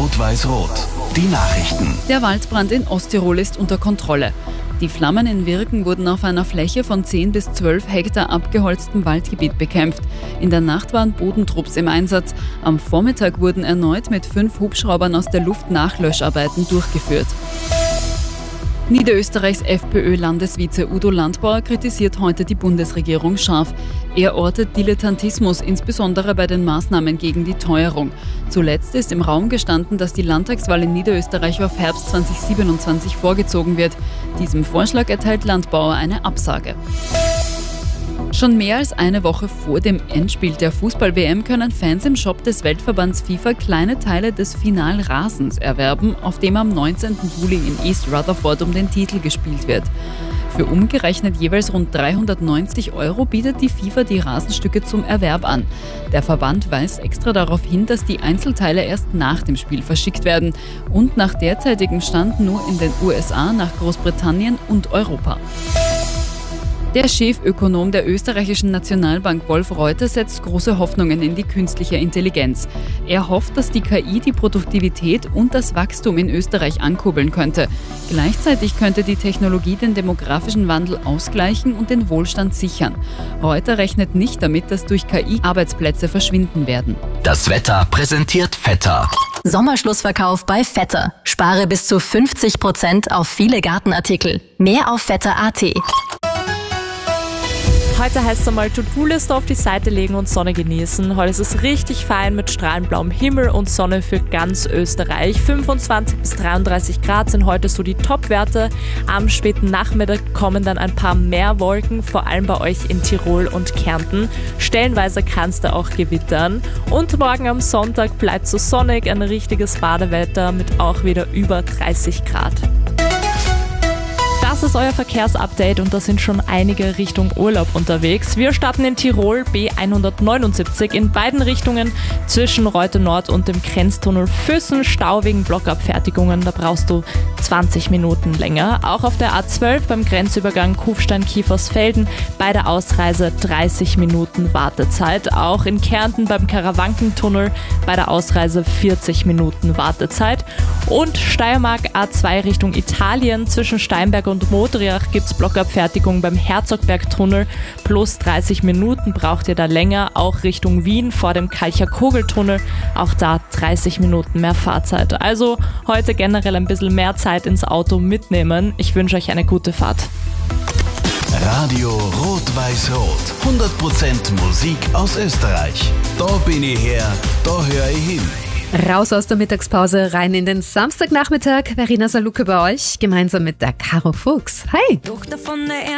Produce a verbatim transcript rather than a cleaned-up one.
Rot-Weiß-Rot. Die Nachrichten. Der Waldbrand in Osttirol ist unter Kontrolle. Die Flammen in Wirken wurden auf einer Fläche von zehn bis zwölf Hektar abgeholztem Waldgebiet bekämpft. In der Nacht waren Bodentrupps im Einsatz. Am Vormittag wurden erneut mit fünf Hubschraubern aus der Luft Nachlöscharbeiten durchgeführt. Niederösterreichs FPÖ-Landesvize Udo Landbauer kritisiert heute die Bundesregierung scharf. Er ortet Dilettantismus, insbesondere bei den Maßnahmen gegen die Teuerung. Zuletzt ist im Raum gestanden, dass die Landtagswahl in Niederösterreich auf Herbst zweitausendsiebenundzwanzig vorgezogen wird. Diesem Vorschlag erteilt Landbauer eine Absage. Schon mehr als eine Woche vor dem Endspiel der Fußball-W M können Fans im Shop des Weltverbands FIFA kleine Teile des Finalrasens erwerben, auf dem am neunzehnten Juli in East Rutherford um den Titel gespielt wird. Für umgerechnet jeweils rund dreihundertneunzig Euro bietet die FIFA die Rasenstücke zum Erwerb an. Der Verband weist extra darauf hin, dass die Einzelteile erst nach dem Spiel verschickt werden und nach derzeitigem Stand nur in den U S A, nach Großbritannien und Europa. Der Chefökonom der österreichischen Nationalbank Wolf Reuter setzt große Hoffnungen in die künstliche Intelligenz. Er hofft, dass die K I die Produktivität und das Wachstum in Österreich ankurbeln könnte. Gleichzeitig könnte die Technologie den demografischen Wandel ausgleichen und den Wohlstand sichern. Reuter rechnet nicht damit, dass durch K I Arbeitsplätze verschwinden werden. Das Wetter präsentiert Vetter. Sommerschlussverkauf bei Vetter. Spare bis zu fünfzig Prozent auf viele Gartenartikel. Mehr auf vetter punkt a t. Heute heißt es einmal To-Do-Liste auf die Seite legen und Sonne genießen. Heute ist es richtig fein mit strahlend blauem Himmel und Sonne für ganz Österreich. fünfundzwanzig bis dreiunddreißig Grad sind heute so die Top-Werte. Am späten Nachmittag kommen dann ein paar mehr Wolken, vor allem bei euch in Tirol und Kärnten. Stellenweise kann es da auch gewittern. Und morgen am Sonntag bleibt es so sonnig, ein richtiges Badewetter mit auch wieder über dreißig Grad. Das ist euer Verkehrsupdate und da sind schon einige Richtung Urlaub unterwegs. Wir starten in Tirol B hundertneunundsiebzig in beiden Richtungen zwischen Reute Nord und dem Grenztunnel Füssen. Stau wegen Blockabfertigungen, da brauchst du zwanzig Minuten länger. Auch auf der A zwölf beim Grenzübergang Kufstein-Kiefersfelden bei der Ausreise dreißig Minuten Wartezeit. Auch in Kärnten beim Karawankentunnel bei der Ausreise vierzig Minuten Wartezeit. Und Steiermark A zwei Richtung Italien zwischen Steinberg und Modriach gibt es Blockabfertigung beim Herzogbergtunnel. Plus dreißig Minuten braucht ihr da länger. Auch Richtung Wien vor dem Kalcher-Kogel-Tunnel. Auch da dreißig Minuten mehr Fahrzeit. Also heute generell ein bisschen mehr Zeit ins Auto mitnehmen. Ich wünsche euch eine gute Fahrt. Radio Rot-Weiß-Rot. hundert Prozent Musik aus Österreich. Da bin ich her, da höre ich hin. Raus aus der Mittagspause, rein in den Samstagnachmittag. Verena Salucke bei euch, gemeinsam mit der Caro Fuchs. Hi!